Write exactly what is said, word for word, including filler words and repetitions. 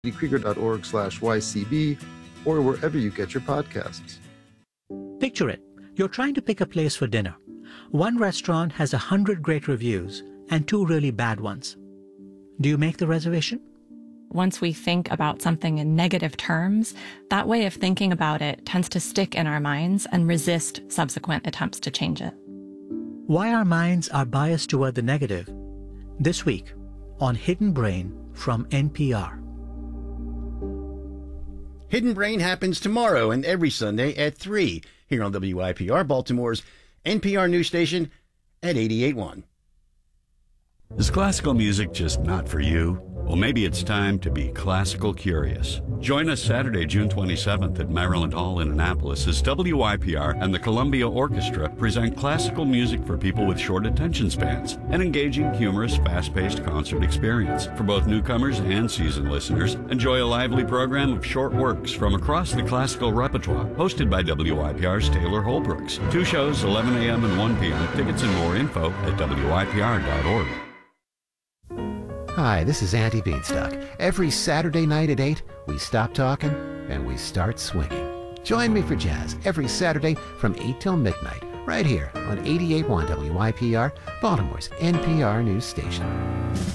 krieger.org slash YCB or wherever you get your podcasts. Picture it. You're trying to pick a place for dinner. One restaurant has a hundred great reviews and two really bad ones. Do you make the reservation? Once we think about something in negative terms, that way of thinking about it tends to stick in our minds and resist subsequent attempts to change it. Why our minds are biased toward the negative. This week on Hidden Brain from N P R. Hidden Brain happens tomorrow and every Sunday at three here on W I P R, Baltimore's N P R news station at eighty-eight point one. Is classical music just not for you? Well, maybe it's time to be classical curious. Join us Saturday, June twenty-seventh at Maryland Hall in Annapolis as W I P R and the Columbia Orchestra present classical music for people with short attention spans, an engaging, humorous, fast-paced concert experience. For both newcomers and seasoned listeners, enjoy a lively program of short works from across the classical repertoire, hosted by W I P R's Taylor Holbrooks. Two shows, eleven a.m. and one p.m. Tickets and more info at W I P R dot org. Hi, this is Andy Beanstalk. Every Saturday night at eight, we stop talking and we start swinging. Join me for jazz every Saturday from eight till midnight, right here on eighty-eight point one W I P R, Baltimore's N P R news station.